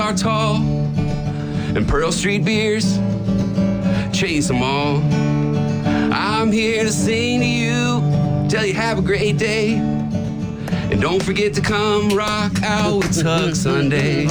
are tall, and Pearl Street beers chase them all. I'm here to sing to you, tell you have a great day, and don't forget to come rock out with Tuck Sunday.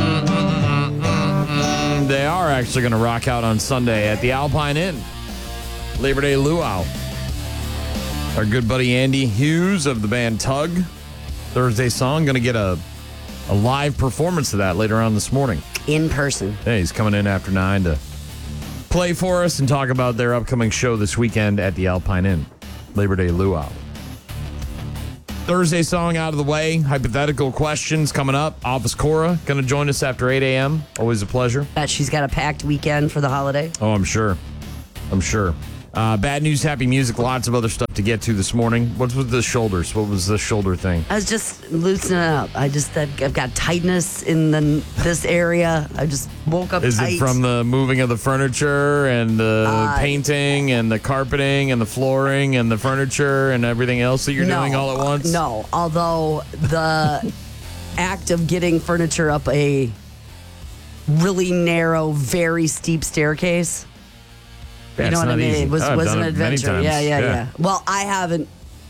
They are actually going to rock out on Sunday at the Alpine Inn. Labor Day Luau. Our good buddy Andy Hughes of the band Tug, Thursday song, going to get a live performance of that later on this morning. In person. Hey, he's coming in after 9 to play for us and talk about their upcoming show this weekend at the Alpine Inn. Labor Day Luau. Thursday song out of the way. Hypothetical questions coming up. Office Cora going to join us after 8 a.m. Always a pleasure. Bet she's got a packed weekend for the holiday. Oh, I'm sure. Bad news, happy music, lots of other stuff to get to this morning. What's with the shoulders? What was the shoulder thing? I was just loosening up. I've got tightness in this area. I just woke up Is tight. it from the moving of the furniture and the painting and the carpeting and the flooring and the furniture and everything else that you're doing all at once? No, although the act of getting furniture up a really narrow, very steep staircase. Yeah, You know what I mean? easy. It was I've an done it many adventure. times. Yeah. Well, I haven't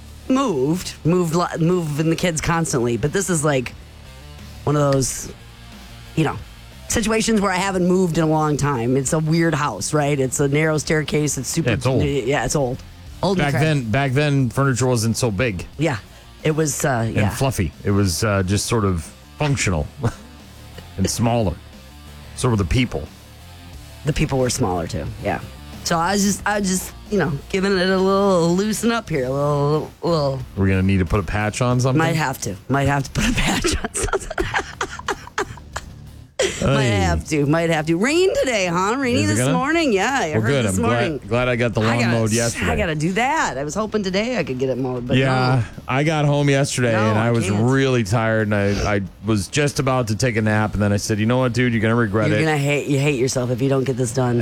moving the kids constantly, but this is like one of those, situations where I haven't moved in a long time. It's a weird house, right? It's a narrow staircase. It's super. Yeah, it's old. Yeah, it's old. Old Back then, furniture wasn't so big Yeah, it was. and fluffy. It was just sort of functional and smaller. So were the people. The people were smaller too. Yeah. So I was just, giving it a little loosen up here, a little. We're going to need to put a patch on something? Might have to put a patch on something. Might have to. Rain today, huh? Rainy Is it this gonna? morning. Yeah, I heard Good. this I'm morning. glad I got the lawn mowed yesterday. I got to do that. I was hoping today I could get it mowed, but Yeah, I got home yesterday No, and I I was can't. really tired and I was just about to take a nap and then I said, you know what, dude, you're gonna regret You're it. gonna hate yourself if you don't get this done.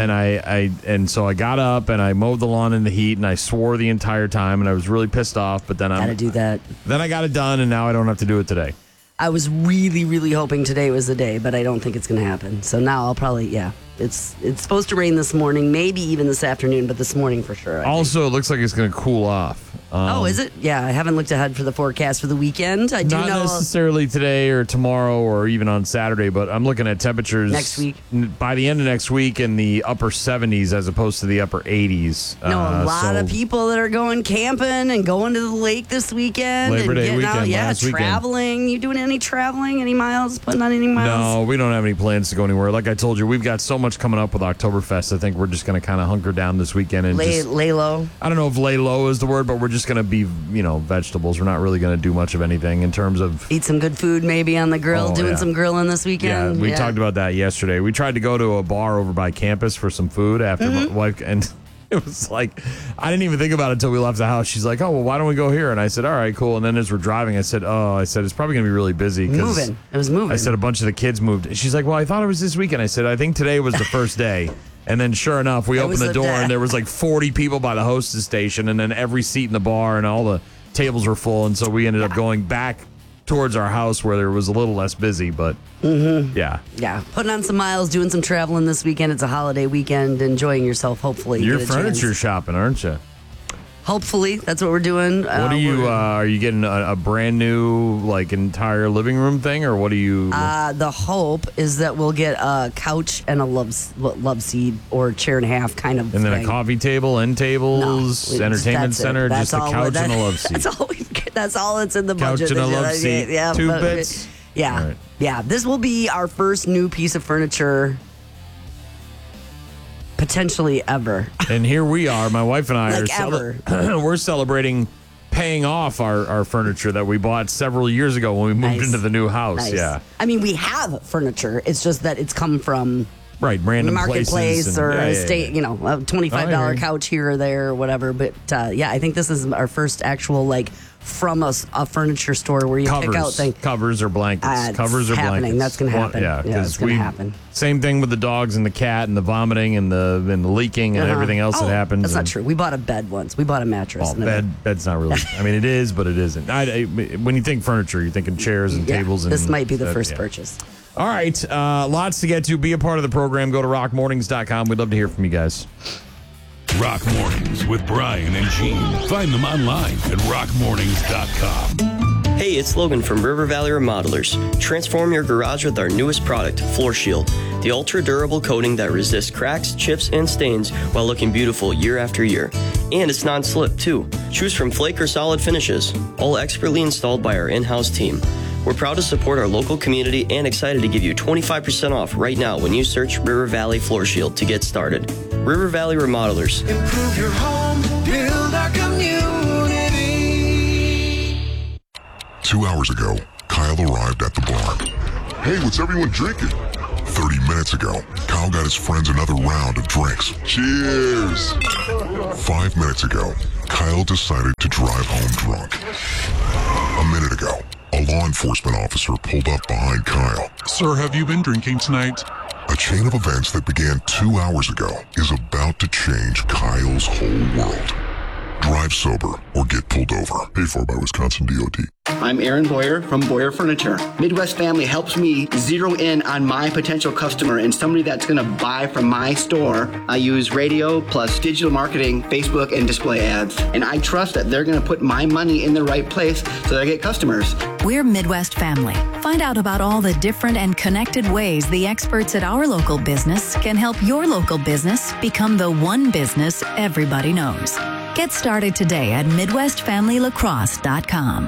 And so I got up and I mowed the lawn in the heat and I swore the entire time and I was really pissed off. But then Gotta do that. Then I got it done and now I don't have to do it today. I was really, really hoping today was the day, but I don't think it's gonna happen. So now I'll probably, it's supposed to rain this morning, maybe even this afternoon, but this morning for sure. I think. Also, it looks like it's gonna cool off. Oh, is it? Yeah, I haven't looked ahead for the forecast for the weekend. I do Not know necessarily today or tomorrow or even on Saturday, but I'm looking at temperatures Next week. By the end of next week in the upper 70s as opposed to the upper 80s. a lot of people that are going camping and going to the lake this weekend. Labor and Day getting weekend, out. Yeah, last weekend. traveling. You doing any traveling? Any miles? Putting on any miles? No, we don't have any plans to go anywhere. Like I told you, we've got so much coming up with Oktoberfest. I think we're just going to kind of hunker down this weekend and Lay low. I don't know if lay low is the word, but we're just going to be, vegetables. We're not really going to do much of anything in terms of Eat some good food maybe on the grill. Oh, Doing yeah. some grilling this weekend. We talked about that yesterday. We tried to go to a bar over by campus for some food after my wife, and it was like, I didn't even think about it until we left the house. She's like, oh, well, why don't we go here? And I said, all right, cool. And then as we're driving, I said, it's probably going to be really busy. Moving. It was moving. I said a bunch of the kids moved. And she's like, well, I thought it was this weekend. I said, I think today was the first day. And then sure enough, we opened the door and there was like 40 people by the hostess station and then every seat in the bar and all the tables were full. And so we ended up going back towards our house where there was a little less busy, but yeah. Putting on some miles, doing some traveling this weekend. It's a holiday weekend, enjoying yourself, hopefully. You're Get a furniture chance. shopping, aren't you? Hopefully, that's what we're doing. What are you, are you getting a brand new, like, entire living room thing, or what are you? The hope is that we'll get a couch and a love seat or chair and a half kind of and then thing. a coffee table, end tables, entertainment that's it. center, That's just a all couch that- and a love seat. That's all that's in the Couch budget. and a this year. love seat. Yeah, 2 but- bits. Yeah. All right. Yeah. This will be our first new piece of furniture potentially ever. And here we are, my wife and I Like we're celebrating paying off our furniture that we bought several years ago when we moved Nice. into the new house. Nice. Yeah. I mean, we have furniture. It's just that it's come from Right, random marketplace places or and, a state, a $25 you. couch here or there or whatever. But I think this is our first actual from a furniture store where you pick out things. Covers or blankets. It's Covers or happening. blankets. That's going to happen. Yeah, it's going to happen. Same thing with the dogs and the cat and the vomiting and the leaking and everything else that happens. That's not true. We bought a bed once. We bought a mattress. Well, and a bed. bed's not really. I mean, it is, but it isn't. When you think furniture, you're thinking chairs and tables. And this might be the first purchase. All right. Lots to get to. Be a part of the program. Go to rockmornings.com. We'd love to hear from you guys. Rock Mornings with Brian and Gene. Find them online at rockmornings.com. Hey, it's Logan from River Valley Remodelers. Transform your garage with our newest product, Floor Shield, the ultra-durable coating that resists cracks, chips, and stains while looking beautiful year after year. And it's non-slip, too. Choose from flake or solid finishes, all expertly installed by our in-house team. We're proud to support our local community and excited to give you 25% off right now when you search River Valley Floor Shield to get started. River Valley Remodelers. Improve your home, build our community. 2 hours ago, Kyle arrived at the bar. Hey, what's everyone drinking? 30 minutes ago, Kyle got his friends another round of drinks. Cheers! 5 minutes ago, Kyle decided to drive home drunk. A minute ago, a law enforcement officer pulled up behind Kyle. Sir, have you been drinking tonight? A chain of events that began 2 hours ago is about to change Kyle's whole world. Drive sober or get pulled over. Paid for by Wisconsin DOT. I'm Aaron Boyer from Boyer Furniture. Midwest Family helps me zero in on my potential customer and somebody that's going to buy from my store. I use radio plus digital marketing, Facebook, and display ads. And I trust that they're going to put my money in the right place so that I get customers. We're Midwest Family. Find out about all the different and connected ways the experts at our local business can help your local business become the one business everybody knows. Get started today at MidwestFamilyLacrosse.com.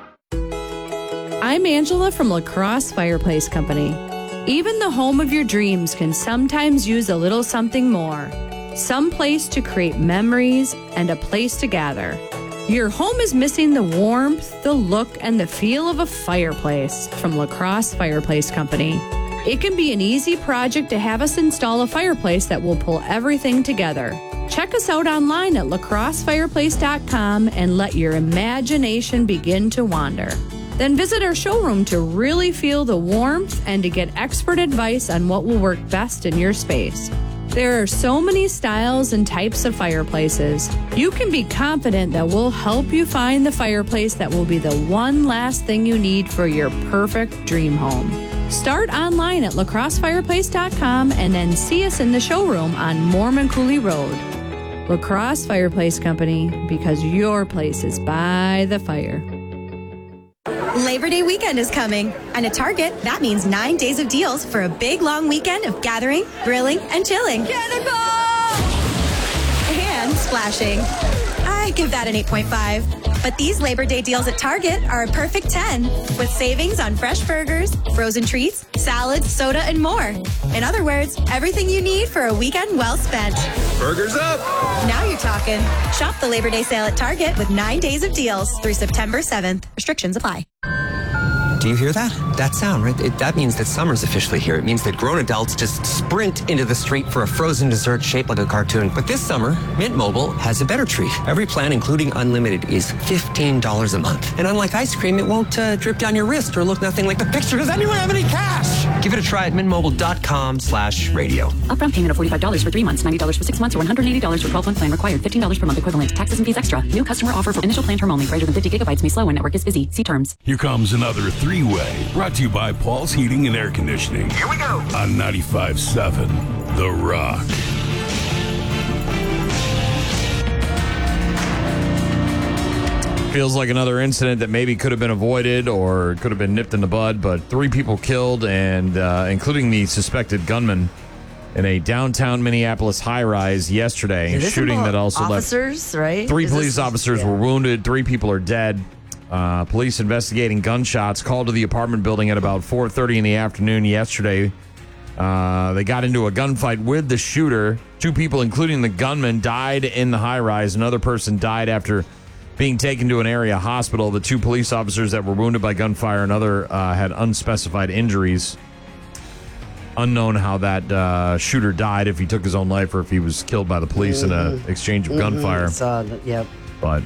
I'm Angela from Lacrosse Fireplace Company. Even the home of your dreams can sometimes use a little something more. Some place to create memories and a place to gather. Your home is missing the warmth, the look, and the feel of a fireplace from Lacrosse Fireplace Company. It can be an easy project to have us install a fireplace that will pull everything together. Check us out online at lacrossefireplace.com and let your imagination begin to wander. Then visit our showroom to really feel the warmth and to get expert advice on what will work best in your space. There are so many styles and types of fireplaces. You can be confident that we'll help you find the fireplace that will be the one last thing you need for your perfect dream home. Start online at lacrossefireplace.com and then see us in the showroom on Mormon Cooley Road. Lacrosse Fireplace Company, because your place is by the fire. Labor Day weekend is coming, and at Target, that means 9 days of deals for a big, long weekend of gathering, grilling, and chilling. And splashing. I give that an 8.5. But these Labor Day deals at Target are a perfect 10, with savings on fresh burgers, frozen treats, salads, soda, and more. In other words, everything you need for a weekend well spent. Burgers up! Now you're talking. Shop the Labor Day sale at Target with 9 days of deals through September 7th. Restrictions apply. Do you hear that? That sound, right? That means that summer's officially here. It means that grown adults just sprint into the street for a frozen dessert shaped like a cartoon. But this summer, Mint Mobile has a better treat. Every plan, including unlimited, is $15 a month. And unlike ice cream, it won't drip down your wrist or look nothing like the picture. Does anyone have any cash? Give it a try at mintmobile.com/radio. Upfront payment of $45 for 3 months, $90 for 6 months, or $180 for 12-month plan required. $15 per month equivalent. Taxes and fees extra. New customer offer for initial plan term only. Greater than 50 gigabytes may slow when network is busy. See terms. Here comes another three-way, brought to you by Paul's Heating and Air Conditioning. Here we go. On 95.7, The Rock. Feels like another incident that maybe could have been avoided or could have been nipped in the bud, but 3 people killed, and including the suspected gunman in a downtown Minneapolis high-rise yesterday. Shooting that also officers, left right? 3 police officers were wounded. 3 people are dead. Police investigating gunshots called to the apartment building at about 4:30 in the afternoon yesterday. They got into a gunfight with the shooter. 2 people, including the gunman, died in the high-rise. Another person died after being taken to an area hospital. The 2 police officers that were wounded by gunfire, another had unspecified injuries. Unknown how that shooter died, if he took his own life or if he was killed by the police in an exchange of gunfire. Yep. But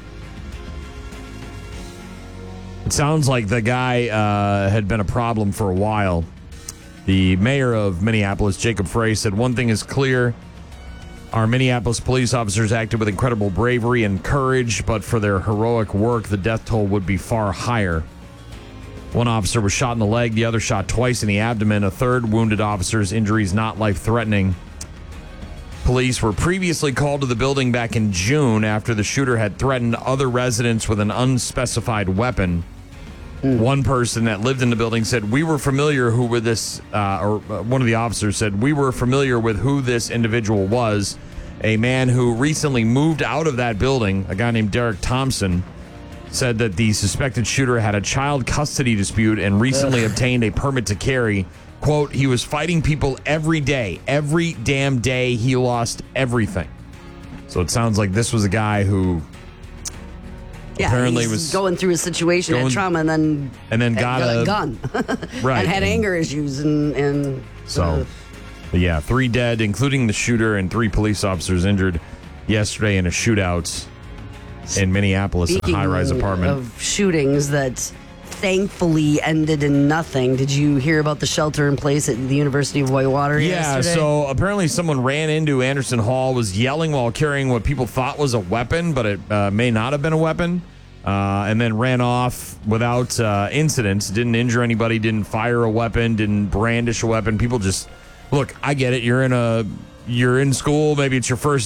it sounds like the guy had been a problem for a while. The mayor of Minneapolis, Jacob Frey, said one thing is clear. Our Minneapolis police officers acted with incredible bravery and courage, but for their heroic work, the death toll would be far higher. One officer was shot in the leg, the other shot twice in the abdomen. A third wounded officer's injuries not life-threatening. Police were previously called to the building back in June after the shooter had threatened other residents with an unspecified weapon. One person that lived in the building said, "We were familiar who with this," one of the officers said, "We were familiar with who this individual was. A man who recently moved out of that building, a guy named Derek Thompson, said that the suspected shooter had a child custody dispute and recently obtained a permit to carry. Quote, he was fighting people every day. Every damn day he lost everything." So it sounds like this was a guy who apparently was going through a situation at trauma and then got a gun. Right. And had anger issues and so but yeah, 3 dead, including the shooter, and 3 police officers injured yesterday in a shootout in Minneapolis, in a high-rise apartment. Of shootings that thankfully ended in nothing. Did you hear about the shelter in place at the University of Whitewater yesterday? Yeah, so apparently someone ran into Anderson Hall, was yelling while carrying what people thought was a weapon, but it may not have been a weapon, and then ran off without incident. Didn't injure anybody, didn't fire a weapon, didn't brandish a weapon. People just, look, I get it. You're in school, maybe it's your first